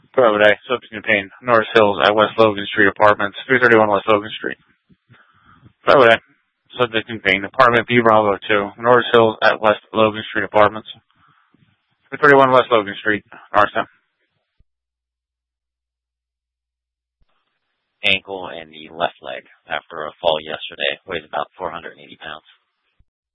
Private A, subject in pain. Norris Hills at West Logan Street Apartments, 331 West Logan Street. Private A, subject in pain. Apartment B Bravo 2, Norris Hills at West Logan Street Apartments, 331 West Logan Street, Norristown. Ankle and the left leg after a fall yesterday. Weighs about 480 pounds.